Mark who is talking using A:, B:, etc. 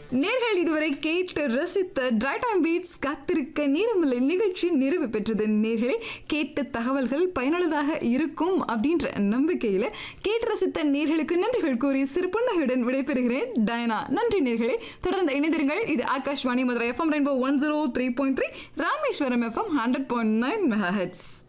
A: நேர்கள் இதுவரை கேட்டு ரசித்த டிரை டைம் பீட்ஸ் காத்திருக்க நேரமில்லை நிகழ்ச்சி நிறைவு பெற்றது. நேர்களை கேட்ட தகவல்கள் பயனுள்ளதாக இருக்கும் அப்படின்ற நம்பிக்கையில கேட்டு ரசித்த நேர்களுக்கு நன்றிகள் கூறி சிறு புன்னகையுடன் விடைபெறுகிறேன் டயனா. நன்றி நேர்களை. தொடர்ந்து இணைந்திருங்கள். இது Akashvani Madurai FM rainbow 103.3, Rameswaram FM 100.9 MHz.